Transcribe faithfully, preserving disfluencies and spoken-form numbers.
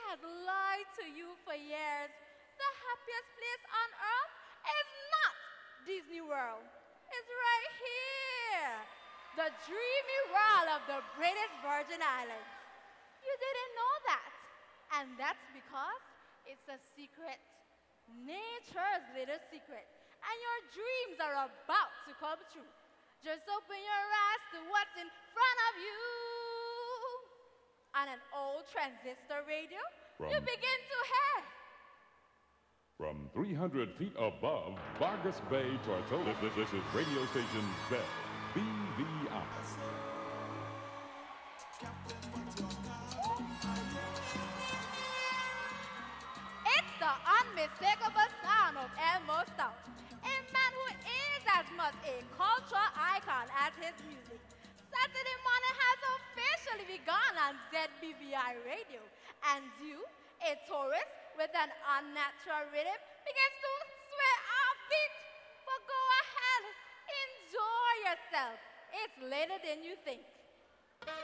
has lied to you for years. The happiest place on earth is not Disney World. It's right here. The dreamy world of the British Virgin Islands. You didn't know that. And that's because it's a secret. Nature's little secret. And your dreams are about to come true. Just open your eyes to what's in front of you. On an old transistor radio, From- you begin to hear. From three hundred feet above Vargas Bay, Tortola, this, this is radio station Bell, B V I. It's the unmistakable sound of Elmo Stout, a man who is as much a cultural icon as his music. Saturday morning has officially begun on Z B V I Radio, and you, a tourist with an unnatural rhythm, begins to sway our feet. But go ahead, enjoy yourself. It's later than you think.